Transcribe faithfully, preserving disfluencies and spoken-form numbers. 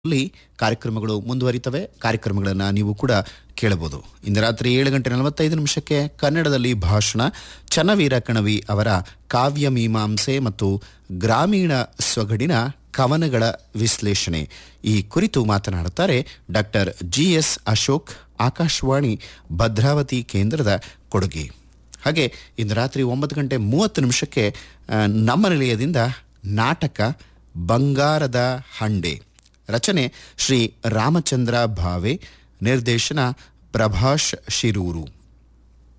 ಅಲ್ಲಿ ಕಾರ್ಯಕ್ರಮಗಳು ಮುಂದುವರಿತವೆ. ಕಾರ್ಯಕ್ರಮಗಳನ್ನು ನೀವು ಕೂಡ ಕೇಳಬಹುದು. ಇಂದು ರಾತ್ರಿ ಏಳು ಗಂಟೆ ನಲವತ್ತೈದು ನಿಮಿಷಕ್ಕೆ ಕನ್ನಡದಲ್ಲಿ ಭಾಷಣ ಚನ್ನವೀರ ಕಣವಿ ಅವರ ಕಾವ್ಯ ಮೀಮಾಂಸೆ ಮತ್ತು ಗ್ರಾಮೀಣ ಸೊಗಡಿನ ಕವನಗಳ ವಿಶ್ಲೇಷಣೆ ಈ ಕುರಿತು ಮಾತನಾಡುತ್ತಾರೆ doctor G S Ashok, Akashvani Bhadravati ಕೇಂದ್ರದ ಕೊಡುಗೆ. ಹಾಗೆ ಇಂದು ರಾತ್ರಿ ಒಂಬತ್ತು ಗಂಟೆ ಮೂವತ್ತು ನಿಮಿಷಕ್ಕೆ ನಮ್ಮ ನಿಲಯದಿಂದ ನಾಟಕ ಬಂಗಾರದ ಹಂಡೆ, ರಚನೆ ಶ್ರೀ ರಾಮಚಂದ್ರ ಭಾವೆ, ನಿರ್ದೇಶನ ಪ್ರಭಾಷ್ ಶಿರೂರು.